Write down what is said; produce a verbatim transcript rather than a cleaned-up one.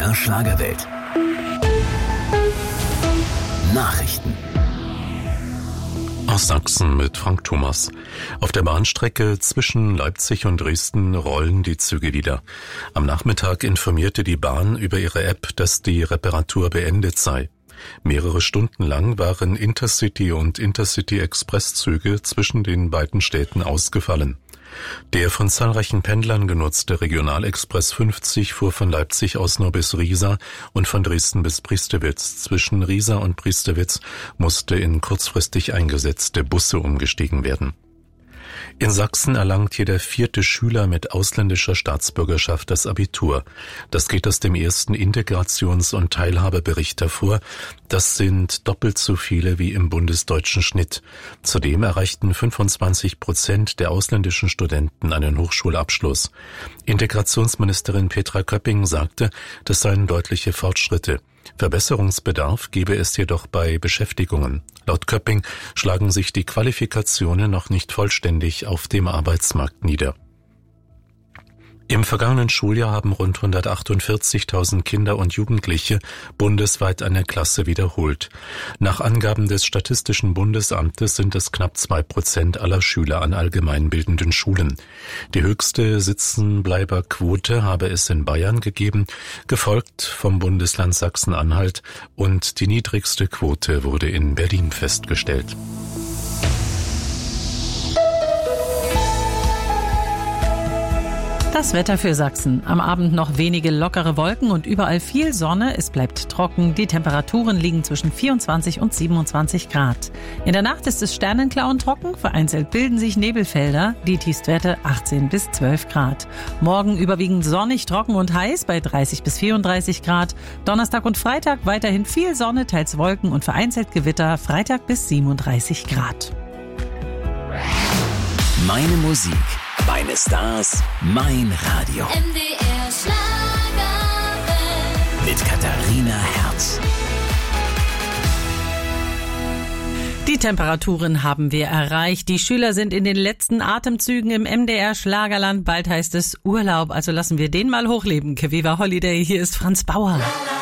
der Schlagerwelt. Nachrichten. Aus Sachsen mit Frank Thomas. Auf der Bahnstrecke zwischen Leipzig und Dresden rollen die Züge wieder. Am Nachmittag informierte die Bahn über ihre App, dass die Reparatur beendet sei. Mehrere Stunden lang waren Intercity- und Intercity-Express-Züge zwischen den beiden Städten ausgefallen. Der von zahlreichen Pendlern genutzte Regionalexpress fünfzig fuhr von Leipzig aus nur bis Riesa und von Dresden bis Priestewitz. Zwischen Riesa und Priestewitz musste in kurzfristig eingesetzte Busse umgestiegen werden. In Sachsen erlangt jeder vierte Schüler mit ausländischer Staatsbürgerschaft das Abitur. Das geht aus dem ersten Integrations- und Teilhabebericht hervor. Das sind doppelt so viele wie im bundesdeutschen Schnitt. Zudem erreichten fünfundzwanzig Prozent der ausländischen Studenten einen Hochschulabschluss. Integrationsministerin Petra Köpping sagte, das seien deutliche Fortschritte. Verbesserungsbedarf gebe es jedoch bei Beschäftigungen. Laut Köpping schlagen sich die Qualifikationen noch nicht vollständig auf dem Arbeitsmarkt nieder. Im vergangenen Schuljahr haben rund hundertachtundvierzigtausend Kinder und Jugendliche bundesweit eine Klasse wiederholt. Nach Angaben des Statistischen Bundesamtes sind es knapp zwei Prozent aller Schüler an allgemeinbildenden Schulen. Die höchste Sitzenbleiberquote habe es in Bayern gegeben, gefolgt vom Bundesland Sachsen-Anhalt, und die niedrigste Quote wurde in Berlin festgestellt. Das Wetter für Sachsen. Am Abend noch wenige lockere Wolken und überall viel Sonne. Es bleibt trocken. Die Temperaturen liegen zwischen vierundzwanzig und siebenundzwanzig Grad. In der Nacht ist es sternenklar und trocken. Vereinzelt bilden sich Nebelfelder. Die Tiefstwerte achtzehn bis zwölf Grad. Morgen überwiegend sonnig, trocken und heiß bei dreißig bis vierunddreißig Grad. Donnerstag und Freitag weiterhin viel Sonne, teils Wolken und vereinzelt Gewitter. Freitag bis siebenunddreißig Grad. Meine Musik, meine Stars, mein Radio. M D R Schlagerwelt. Mit Katharina Herz. Die Temperaturen haben wir erreicht. Die Schüler sind in den letzten Atemzügen im M D R Schlagerland. Bald heißt es Urlaub, also lassen wir den mal hochleben. Viva Holiday, hier ist Franz Bauer.